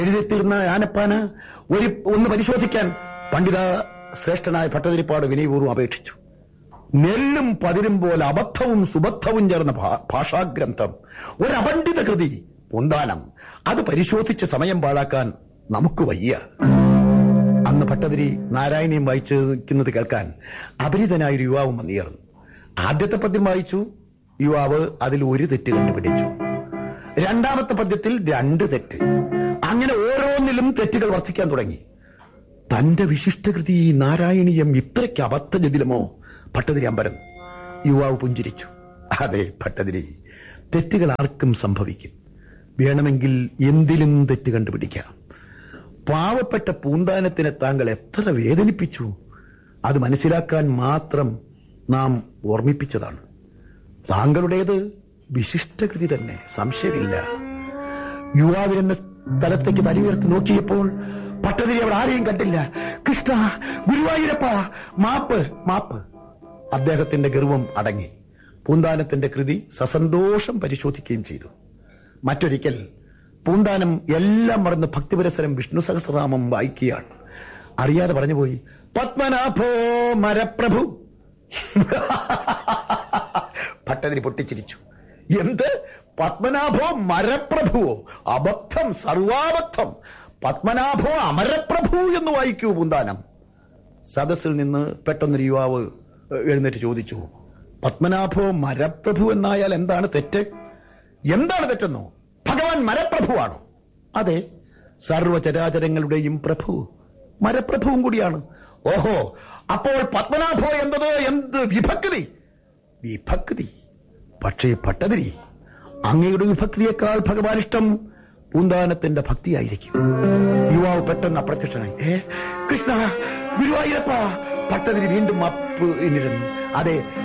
എഴുതിത്തീർന്ന ആനപ്പാന ഒന്ന് പരിശോധിക്കാൻ പണ്ഡിത ശ്രേഷ്ഠനായ ഭട്ടതിരിപ്പാട് വിനയപൂർവ്വം അപേക്ഷിച്ചു. നെല്ലും പതിരും പോലെ അബദ്ധവും സുബദ്ധവും ചേർന്ന ഭാഷാഗ്രന്ഥം, ഒരപണ്ഡിത കൃതി പൂന്താനം, അത് പരിശോധിച്ച് സമയം പാഴാക്കാൻ നമുക്ക് വയ്യ. അന്ന് ഭട്ടതിരി നാരായണീയം വായിച്ചിരിക്കുന്നത് കേൾക്കാൻ അപരിതനായൊരു യുവാവും വന്നിയേർന്നു. ആദ്യത്തെ പദ്യം വായിച്ചു. യുവാവ് അതിൽ ഒരു തെറ്റ് കണ്ടുപിടിച്ചു. രണ്ടാമത്തെ പദ്യത്തിൽ 2 തെറ്റ്. അങ്ങനെ ഓരോന്നിലും തെറ്റുകൾ വർദ്ധിക്കാൻ തുടങ്ങി. തന്റെ വിശിഷ്ടകൃതി നാരായണീയം ഇത്രയ്ക്ക് അബദ്ധജടിലമോ? ഭട്ടതിരി അമ്പരം. യുവാവ് പുഞ്ചിരിച്ചു. അതെ ഭട്ടതിരി, തെറ്റുകൾ ആർക്കും സംഭവിക്കും. വേണമെങ്കിൽ എന്തിലും തെറ്റ് കണ്ടുപിടിക്കാം. പാവപ്പെട്ട പൂന്താനത്തിനെ താങ്കൾ എത്ര വേദനിപ്പിച്ചു, അത് മനസ്സിലാക്കാൻ മാത്രം നാം ഓർമ്മിപ്പിച്ചതാണ്. താങ്കളുടേത് വിശിഷ്ടകൃതി തന്നെ, സംശയമില്ല. യുവാവിനെന്ന സ്ഥലത്തേക്ക് തലയുയർത്തി നോക്കിയപ്പോൾ ഭട്ടതിരി അവിടെ ആരെയും കണ്ടില്ല. കൃഷ്ണ, ഗുരുവായൂരപ്പ, മാപ്പ് മാപ്പ്. അദ്ദേഹത്തിന്റെ ഗർവം അടങ്ങി. പൂന്താനത്തിന്റെ കൃതി സസന്തോഷം പരിശോധിക്കുകയും ചെയ്തു. മറ്റൊരിക്കൽ പൂന്താനം എല്ലാം മറന്ന് ഭക്തിപരസരം വിഷ്ണു സഹസ്രനാമം വായിക്കുകയാണ്. അറിയാതെ പറഞ്ഞുപോയി, പത്മനാഭോ മരപ്രഭു. ഭട്ടതിരി പൊട്ടിച്ചിരിച്ചു. എന്ത്? പത്മനാഭോ മരപ്രഭുവോ? അബദ്ധം, സർവാബദ്ധം. പത്മനാഭോ അമരപ്രഭു എന്ന് വായിക്കൂ പൂന്താനം. സദസ്സിൽ നിന്ന് പെട്ടെന്നൊരു യുവാവ് എഴുന്നേറ്റ് ചോദിച്ചു, പത്മനാഭോ മരപ്രഭു എന്നായാൽ എന്താണ് തെറ്റ്? എന്താണ് തെറ്റെന്നോ? ഭഗവാൻ മരപ്രഭുവാണോ? അതെ, സർവചരാചരങ്ങളുടെയും പ്രഭു, മരപ്രഭുവും കൂടിയാണ്. ഓഹോ, അപ്പോൾ പത്മനാഭോ എന്നത് എന്ത് വിഭക്തി? വിഭക്തി. പക്ഷേ ഭട്ടതിരി, അങ്ങയുടെ വിഭക്തിയേക്കാൾ ഭഗവാനിഷ്ടം പൂന്താനത്തിന്റെ ഭക്തിയായിരിക്കും. യുവാവ് പെട്ടെന്ന് അപ്രത്യക്ഷനായി. കൃഷ്ണ, ഗുരുവായൂരപ്പ. ഭട്ടതിരി വീണ്ടും അപ്പ് എന്നിരുന്നു. അതെ,